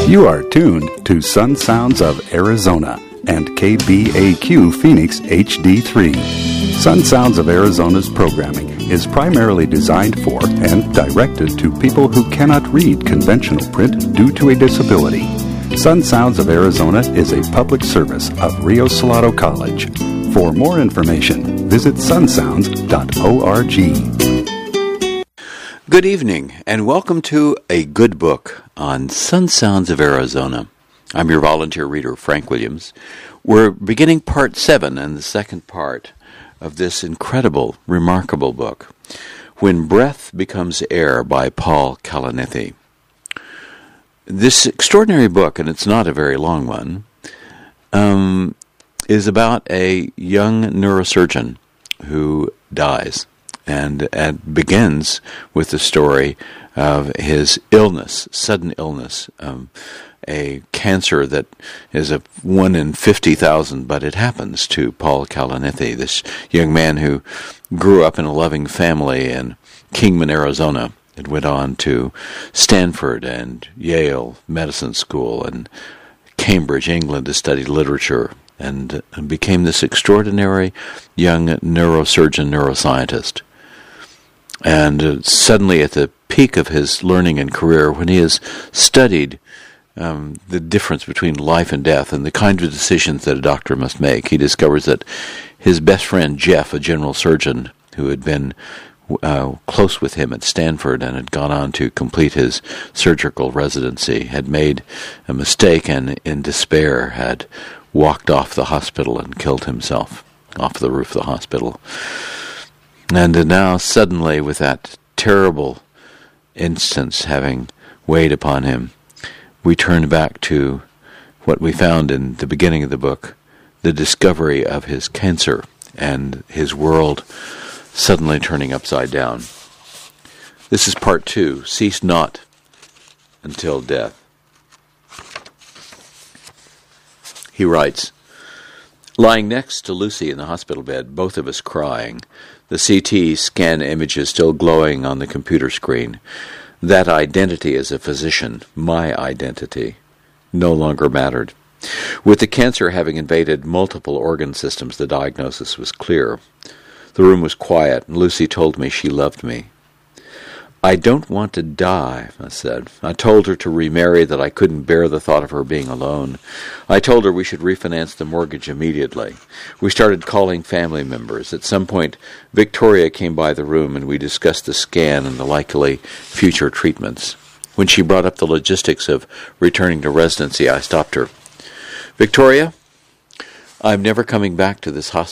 You are tuned to Sun Sounds of Arizona and KBAQ Phoenix HD3. Sun Sounds of Arizona's programming is primarily designed for and directed to people who cannot read conventional print due to a disability. Sun Sounds of Arizona is a public service of Rio Salado College. For more information, visit sunsounds.org. Good evening, and welcome to A Good Book on Sun Sounds of Arizona. I'm your volunteer reader, Frank Williams. We're beginning part 7 and the second part of this incredible, remarkable book, When Breath Becomes Air by Paul Kalanithi. This extraordinary book, and it's not a very long one, is about a young neurosurgeon who dies. And it begins with the story of his illness, sudden illness, a cancer that is a 1 in 50,000, but it happens to Paul Kalanithi, this young man who grew up in a loving family in Kingman, Arizona, and went on to Stanford and Yale Medicine School and Cambridge, England, to study literature, and became this extraordinary young neurosurgeon, neuroscientist. And suddenly at the peak of his learning and career, when he has studied the difference between life and death and the kinds of decisions that a doctor must make, he discovers that his best friend Jeff, a general surgeon who had been close with him at Stanford and had gone on to complete his surgical residency, had made a mistake and in despair had walked off the hospital and killed himself off the roof of the hospital. And now suddenly, with that terrible instance having weighed upon him, we turn back to what we found in the beginning of the book, the discovery of his cancer and his world suddenly turning upside down. This is part 2, Cease Not Until Death. He writes, lying next to Lucy in the hospital bed, both of us crying, the CT scan images still glowing on the computer screen. That identity as a physician, my identity, no longer mattered. With the cancer having invaded multiple organ systems, the diagnosis was clear. The room was quiet, and Lucy told me she loved me. I don't want to die, I said. I told her to remarry, that I couldn't bear the thought of her being alone. I told her we should refinance the mortgage immediately. We started calling family members. At some point, Victoria came by the room, and we discussed the scan and the likely future treatments. When she brought up the logistics of returning to residency, I stopped her. Victoria, I'm never coming back to this hospital.